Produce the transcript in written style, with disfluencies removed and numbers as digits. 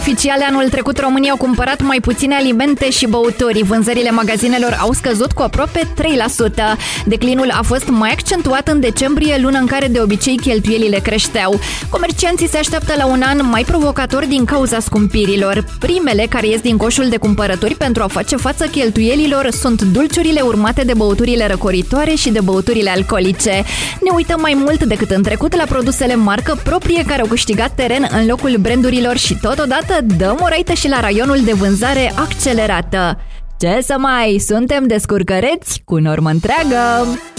oficiale, anul trecut românii au cumpărat mai puține alimente și băuturi. Vânzările magazinelor au scăzut cu aproape 3%. Declinul a fost mai accentuat în decembrie, lună în care de obicei cheltuielile creșteau. Comercianții se așteaptă la un an mai provocator din cauza scumpirilor. Primele care ies din coșul de cumpărături pentru a face față cheltuielilor sunt dulciurile, urmate de băuturile răcoritoare și de băuturile alcoolice. Ne uităm mai mult decât în trecut la produsele marcă proprie care au câștigat teren în locul brandurilor și totodată dăm o raită și la raionul de vânzare accelerată. Ce să mai, suntem descurcăreți cu normă întreagă!